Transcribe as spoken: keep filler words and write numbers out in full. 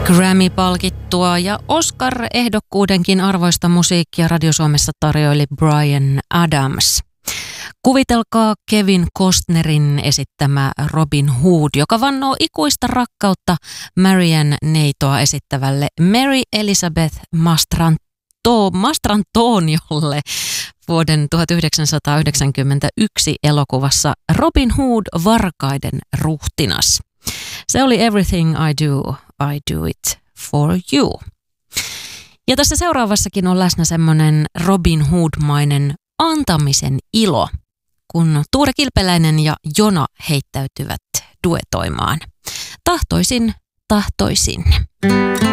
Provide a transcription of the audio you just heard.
Grammy-palkittua ja Oscar-ehdokkuudenkin arvoista musiikkia Radio Suomessa tarjoili Bryan Adams. Kuvitelkaa Kevin Costnerin esittämä Robin Hood, joka vannoo ikuista rakkautta Marian neitoa esittävälle Mary Elizabeth Mastranto, Mastrantoniolle vuoden tuhatyhdeksänsataayhdeksänkymmentäyksi elokuvassa Robin Hood varkaiden ruhtinas. Se oli Everything I Do, I Do It For You. Ja tässä seuraavassakin on läsnä semmoinen Robin Hood-mainen antamisen ilo, kun Tuure Kilpeläinen ja Jona heittäytyvät duetoimaan. Tahtoisin, tahtoisin.